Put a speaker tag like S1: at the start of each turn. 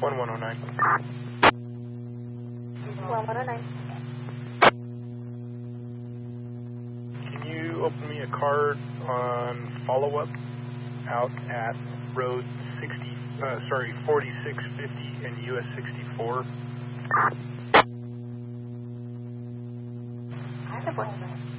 S1: 1109.
S2: 1109.
S1: Can you open me a card on follow-up out at road 4650 and US 64?
S2: I have one.